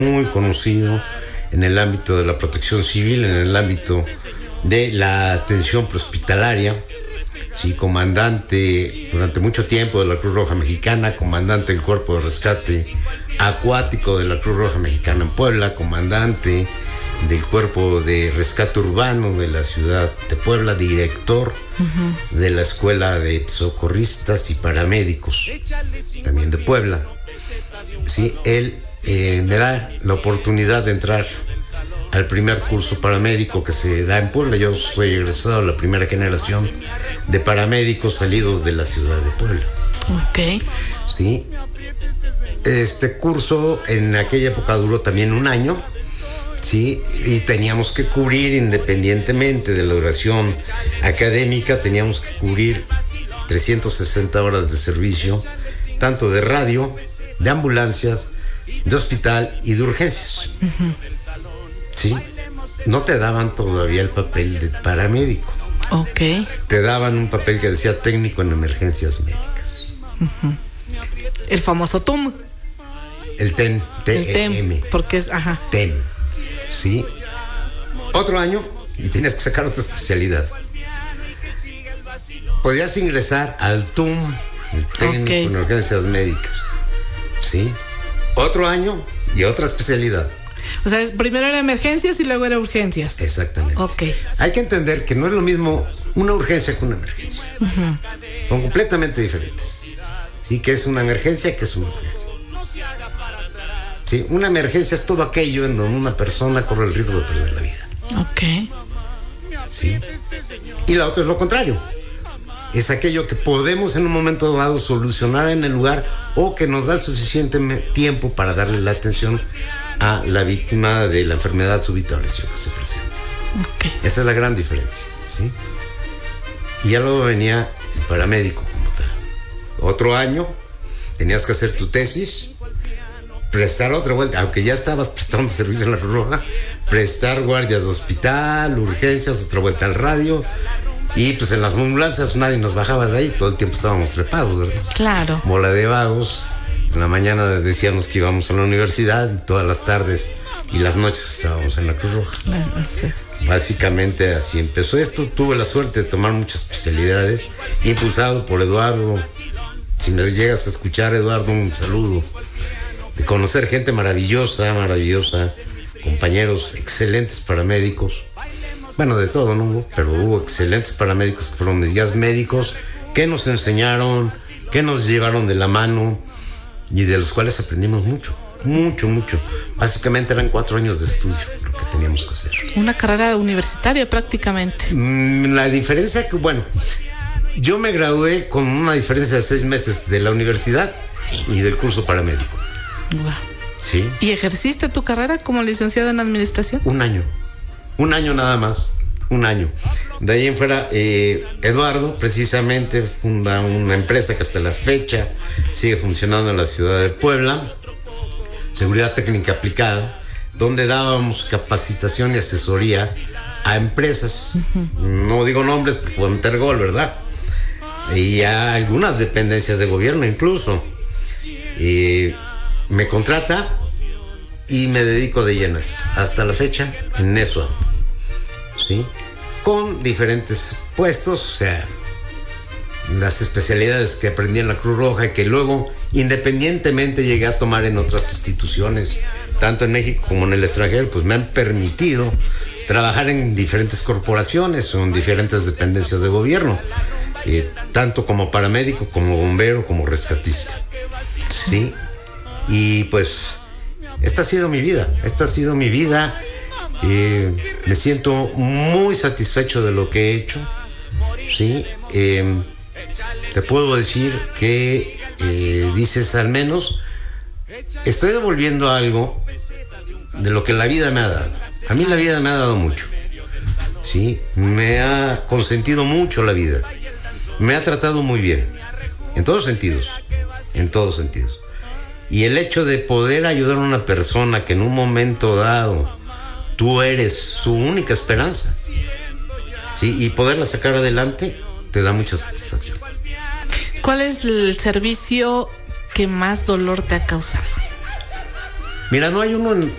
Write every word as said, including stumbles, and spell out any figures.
muy conocido en el ámbito de la protección civil, en el ámbito de la atención prehospitalaria, sí, comandante durante mucho tiempo de la Cruz Roja Mexicana, comandante del Cuerpo de Rescate Acuático de la Cruz Roja Mexicana en Puebla, comandante del Cuerpo de Rescate Urbano de la ciudad de Puebla, director uh-huh. de la Escuela de Socorristas y Paramédicos también de Puebla. Sí, él eh, me da la oportunidad de entrar al primer curso paramédico que se da en Puebla. Yo soy egresado de la primera generación de paramédicos salidos de la ciudad de Puebla. Ok. Sí. Este curso en aquella época duró también un año, sí, y teníamos que cubrir, independientemente de la duración académica, teníamos que cubrir trescientas sesenta horas de servicio, tanto de radio, de ambulancias, de hospital y de urgencias. Uh-huh. Sí, no te daban todavía el papel de paramédico. Ok. Te daban un papel que decía técnico en emergencias médicas. Uh-huh. El famoso T U M. El T E M, T E M. El T E M, porque es, ajá. T E M, sí. Otro año y tienes que sacar otra especialidad. Podías ingresar al T U M, el técnico okay. en urgencias médicas, sí. Otro año y otra especialidad. O sea, primero era emergencias y luego era urgencias. Exactamente. Ok. Hay que entender que no es lo mismo una urgencia que una emergencia. Uh-huh. Son completamente diferentes. Sí, que es una emergencia, que es una urgencia. Sí, una emergencia es todo aquello en donde una persona corre el riesgo de perder la vida. Ok. Sí. Y la otra es lo contrario. Es aquello que podemos en un momento dado solucionar en el lugar o que nos da el suficiente tiempo para darle la atención a la víctima de la enfermedad súbita o lesión que se presenta. Okay. Esa es la gran diferencia, ¿sí? Y ya luego venía el paramédico como tal. Otro año tenías que hacer tu tesis, prestar otra vuelta, aunque ya estabas prestando servicio en la Cruz Roja, prestar guardias de hospital, urgencias, otra vuelta al radio. Y pues en las ambulancias nadie nos bajaba de ahí, todo el tiempo estábamos trepados, ¿verdad? Claro. Bola de vagos. En la mañana decíamos que íbamos a la universidad y todas las tardes y las noches estábamos en la Cruz Roja. Claro, sí. Básicamente así empezó esto. Tuve la suerte de tomar muchas especialidades, impulsado por Eduardo. Si me llegas a escuchar, Eduardo, un saludo. De conocer gente maravillosa, maravillosa, compañeros excelentes paramédicos. Bueno, de todo, ¿no? Pero hubo excelentes paramédicos que fueron mis guías médicos, que nos enseñaron, que nos llevaron de la mano y de los cuales aprendimos mucho, mucho, mucho. Básicamente eran cuatro años de estudio lo que teníamos que hacer. Una carrera universitaria prácticamente. Mm, la diferencia que, bueno, yo me gradué con una diferencia de seis meses de la universidad y del curso paramédico. Wow. Sí. ¿Y ejerciste tu carrera como licenciado en administración? Un año. Un año nada más, un año. De ahí en fuera, eh, Eduardo precisamente funda una empresa que hasta la fecha sigue funcionando en la ciudad de Puebla, Seguridad Técnica Aplicada, donde dábamos capacitación y asesoría a empresas. Uh-huh. No digo nombres, pero puedo meter gol, ¿verdad? Y a algunas dependencias de gobierno incluso. Eh, me contrata y me dedico de lleno a esto. Hasta la fecha, en eso ando. ¿Sí? Con diferentes puestos, o sea, las especialidades que aprendí en la Cruz Roja y que luego, independientemente, llegué a tomar en otras instituciones, tanto en México como en el extranjero, pues me han permitido trabajar en diferentes corporaciones o en diferentes dependencias de gobierno, eh, tanto como paramédico, como bombero, como rescatista. ¿Sí? Y pues esta ha sido mi vida, esta ha sido mi vida. Eh, me siento muy satisfecho de lo que he hecho. ¿Sí? Eh, te puedo decir que eh, dices, al menos estoy devolviendo algo de lo que la vida me ha dado. A mí la vida me ha dado mucho. ¿Sí? Me ha consentido mucho la vida. Me ha tratado muy bien. En todos sentidos. En todos sentidos. Y el hecho de poder ayudar a una persona que en un momento dado tú eres su única esperanza, ¿sí? Y poderla sacar adelante te da mucha satisfacción. ¿Cuál es el servicio que más dolor te ha causado? Mira, no hay uno en,